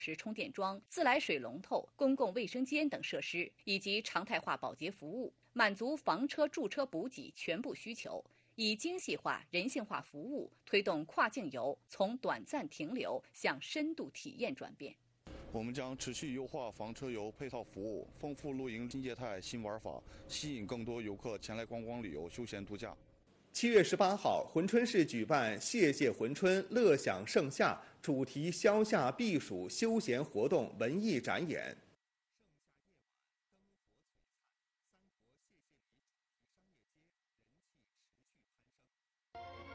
时充电桩、自来水龙头、公共卫生间等设施，以及常态化保洁服务，满足房车驻车补给全部需求，以精细化、人性化服务推动跨境游从短暂停留向深度体验转变。 我们将持续优化房车游配套服务，丰富露营新业态、新玩法，吸引更多游客前来观光旅游、休闲度假。 7月18号，珲春市举办“谢谢珲春，乐享盛夏”主题消夏避暑休闲活动文艺展演。